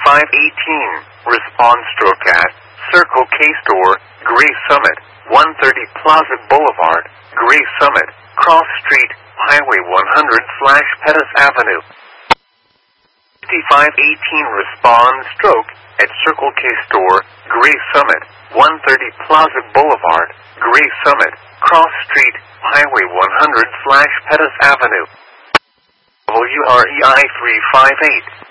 5518, respond stroke at Circle K Store, Gray Summit, 130 Plaza Boulevard, Gray Summit, Cross Street, Highway 100/Pettis Avenue. 5518, respond stroke at Circle K Store, Gray Summit, 130 Plaza Boulevard, Gray Summit, Cross Street, Highway 100/Pettis Avenue. WREI 358.